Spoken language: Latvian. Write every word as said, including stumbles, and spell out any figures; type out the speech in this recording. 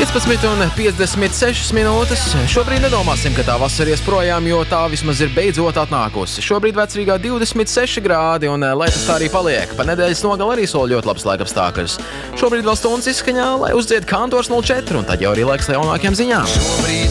piecpadsmit un piecdesmit sešas minūtes. Šobrīd nedomāsim, ka tā vasara ies projām, jo tā vismaz ir beidzot atnākusi. Šobrīd Vecrīgā divdesmit seši grādi, un lai tas tā arī paliek. Pa nedēļas nogali arī soļ ļoti labs laikapstākļus. Šobrīd vēl stundas izskaņā, lai uzdzied Kantors nulle četri, un tad jau arī laiks jaunākiem ziņām. Šobrīd